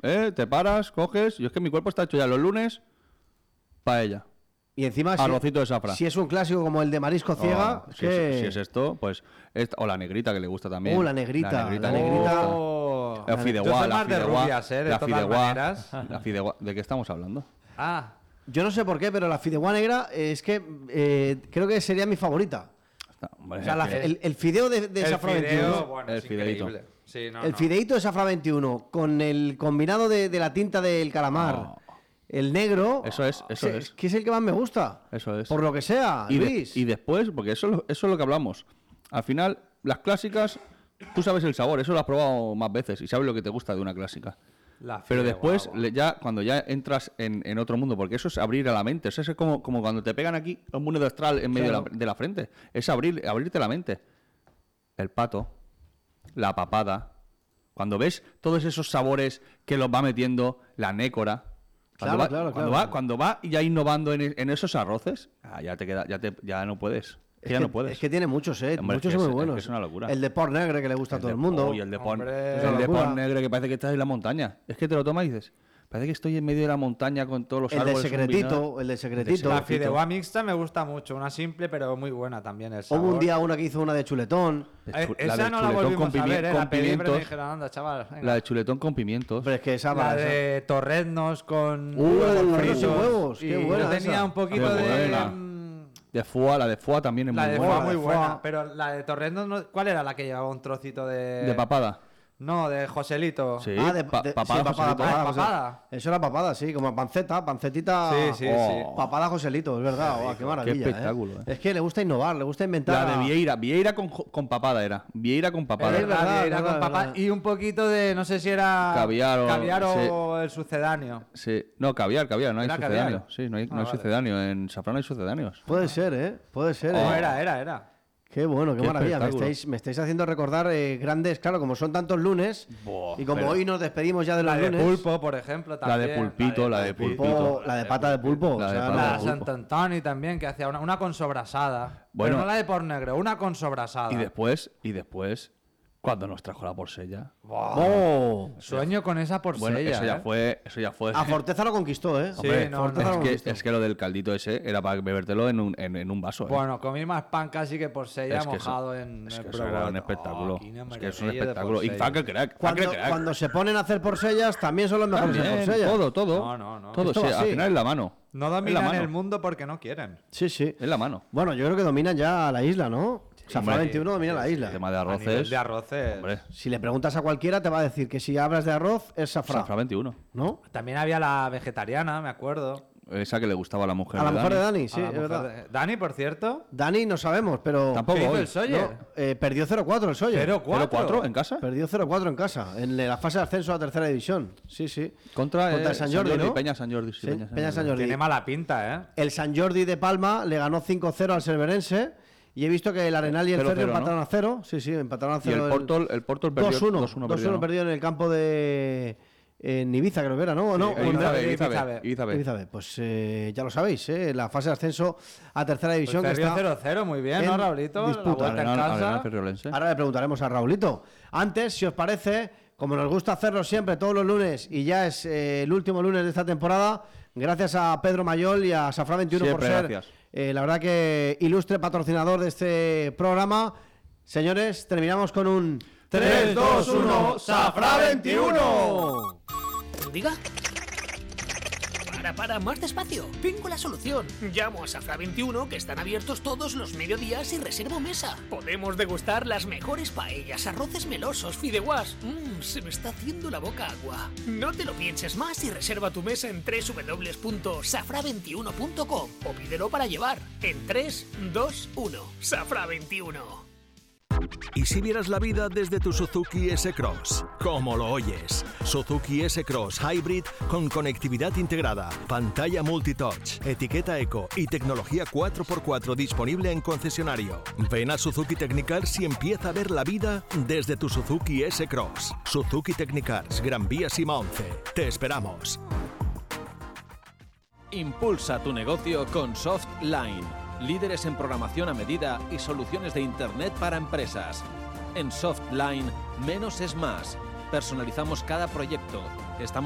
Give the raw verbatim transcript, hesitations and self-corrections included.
¿eh? Te paras, coges... Yo es que mi cuerpo está hecho ya los lunes, paella. Y encima, arrocito si, de safra. Si es un clásico como el de marisco ciega... Oh, si, que... es, si es esto, pues... Esta, o la negrita, que le gusta también. Oh, la negrita. La negrita, la negrita. Oh. La fideuá, la fideuá. ¿eh? De la todas fideuá. maneras. La fideuá. ¿De qué estamos hablando? Ah. Yo no sé por qué, pero la fideuá negra es que eh, creo que sería mi favorita. Está, hombre, O sea, la, que- el, el fideo de, de El Safra fideo, veintiuno. bueno, El es fideíto. increíble. Sí, no, el no. fideíto de Safra veintiuno con el combinado de, de la tinta del calamar. Oh. El negro. Eso es, eso que- es. Que es el que más me gusta. Eso es. Por lo que sea, y, de- Luis. y después, porque eso, es lo- eso es lo que hablamos. Al final, las clásicas, tú sabes el sabor, eso lo has probado más veces y sabes lo que te gusta de una clásica. La Pero fideuá, después, guau. le- ya cuando ya entras en, en otro mundo, porque eso es abrir a la mente, eso es como, como cuando te pegan aquí un mundo astral en medio Claro. de, la, de la frente, es abrir, abrirte la mente. El pato, la papada, cuando ves todos esos sabores que los va metiendo, la nécora. Cuando, Claro, va, claro, cuando, claro. va, cuando va ya innovando en, en esos arroces, ah, ya te queda, ya te, ya no puedes. Es ya que, no puedes. es que tiene muchos, ¿eh? Hombre, muchos es que son muy es- es buenos. que es una locura. El de por negre que le gusta a todo de- el mundo. oh, y el de pon, Hombre, el es una de locura. pon negro que parece que estás en la montaña. Es que te lo tomas y dices, parece que estoy en medio de la montaña con todos los El de árboles. secretito, combinados. el de secretito. La secretito. fideuá mixta me gusta mucho. Una simple, pero muy buena también. El Hubo un sabor. día una que hizo una de chuletón. De Eh, chu- esa de no la chuletón volvimos con a ver, pimi- ¿eh? con La pedí, pero me pimientos. dijeron, anda, chaval. venga. La de chuletón con pimientos. Pero es que esa La para esa- de torreznos con Uh, huevos torreznos fritos. y huevos, qué Y buena yo tenía esa. un poquito Qué de... buena. mm, De foie, la de foie también es La muy de buena. foie la muy de buena, foie. pero la de torreznos, no- ¿cuál era la que llevaba un trocito de...? De papada. No, de Joselito. Sí. Ah, de, pa- de- papada, sí, papada, Joselito. papada, Ah, José. papada. Eso era papada, sí, como panceta, pancetita. Sí, sí, Oh. sí. Papada Joselito, es verdad. Guau, qué maravilla. Qué espectáculo, ¿eh? eh. Es que le gusta innovar, le gusta inventar. La de Vieira. Vieira con, jo- con papada era. Vieira con papada. Es verdad, era verdad, con papá verdad. y un poquito de, no sé si era... Caviar o- caviar o el sucedáneo. Sí. No, caviar, caviar. No hay ¿Era sucedáneo. caviar? Sí, no hay, no Ah, hay vale. sucedáneo. En Safran no hay sucedáneos. Puede ser, ¿eh? Puede ser. No, ¿eh? era, era, era. Qué bueno, qué, Qué maravilla. Me espectáculo. estáis, me estáis haciendo recordar eh, grandes, claro, como son tantos lunes. Buah, y como pero- hoy nos despedimos ya de los La de lunes. pulpo, por ejemplo, La también. de pulpito, la de pulpo, pulpito. la de pata de pulpo. La o de sea, pata La de de pulpo. Sant Antoni también, que hacía una, una con sobrasada. Bueno. Pero no la de por negro, una con sobrasada. Y después, y después, cuando nos trajo la porsella. ¡Oh! Sueño con esa porcella. Bueno, eso ya ¿eh? fue. Eso ya fue. A Forteza lo conquistó, ¿eh? Sí, Hombre, no, Forteza no. lo es, que, conquistó. es que lo del caldito ese era para bebértelo en un, en, en un vaso. ¿eh? Bueno, comí más pan casi que porcella Es que eso- mojado en es el que eso era un espectáculo. Oh, quina Es que es un maravilla de espectáculo. Y porcella. fuck el crack. fuck Cuando, el crack. cuando se ponen a hacer porsellas, también son los mejores de También, porsellas. todo, todo. No, no, no. Todo, Esto sí, va al así. final es la mano. No Es la dominan mano. el mundo porque no quieren. Sí, sí. Es la mano. Bueno, yo creo que dominan ya la isla, ¿no? Safra hombre. veintiuno domina la isla. El tema de A nivel arroces. de arroces. Hombre, Si le preguntas a cualquiera, te va a decir que si hablas de arroz, es Safra. Safra veintiuno. ¿No? También había la vegetariana, me acuerdo. Esa que le gustaba a la mujer. A la de mujer de Dani. Dani, sí, A la es mujer verdad. de- Dani, por cierto. Dani no sabemos, pero. Tampoco ¿Qué hizo hoy. el Sawyer? No, eh, perdió cero cuatro el Sawyer. cero cuatro. ¿cero cuatro en casa? Perdió cero cuatro en casa, en la fase de ascenso a tercera división. Sí, sí. Contra, Contra eh, el San Jordi, ¿no? Peña San Jordi. Sí, Sí, Peña San Peña Jordi. San Jordi. Tiene mala pinta, ¿eh? El San Jordi de Palma le ganó cinco cero al Cerverense. Y he visto que el Arenal y el cero Ferro cero, ¿no? empataron a cero. Sí, sí, empataron a Y cero. el Porto, el Porto perdió dos uno. dos uno dos perdió, uno ¿no? perdió en el campo de. En Ibiza, creo que era, ¿no? ¿O no? Sí, ¿O en- Ibiza B, Ibiza Ibiza B. B, Ibiza B. Ibiza B. Pues eh, ya lo sabéis, ¿eh? La fase de ascenso a tercera división. que Perdió está... cero cero, muy bien, en ¿no, Raulito? disputa. La vuelta en Arenal- casa. Arenal Ferriolense. Ahora le preguntaremos a Raulito. Antes, si os parece, como nos gusta hacerlo siempre todos los lunes, y ya es eh, el último lunes de esta temporada, gracias a Pedro Mayol y a Safra veintiuno por Siempre ser, gracias. eh, la verdad que ilustre patrocinador de este programa. Señores, terminamos con un tres, dos, uno, Safra veintiuno. ¿Diga? Para, para, más despacio. Tengo la solución. Llamo a Safra veintiuno, que están abiertos todos los mediodías, y reservo mesa. Podemos degustar las mejores paellas, arroces melosos, fideuás. Mmm, se me está haciendo la boca agua. No te lo pienses más y reserva tu mesa en doble u doble u doble u punto safra veintiuno punto com o pídelo para llevar en tres, dos, uno. Safra veintiuno. ¿Y si vieras la vida desde tu Suzuki S-Cross? ¿Cómo lo oyes? Suzuki S-Cross Hybrid con conectividad integrada, pantalla multitouch, etiqueta eco y tecnología cuatro por cuatro disponible en concesionario. Ven a Suzuki Technicars y empieza a ver la vida desde tu Suzuki S-Cross. Suzuki Technicars, Gran Vía Sima once. Te esperamos. Impulsa tu negocio con Softline. Líderes en programación a medida y soluciones de Internet para empresas. En Softline, menos es más. Personalizamos cada proyecto. Estamos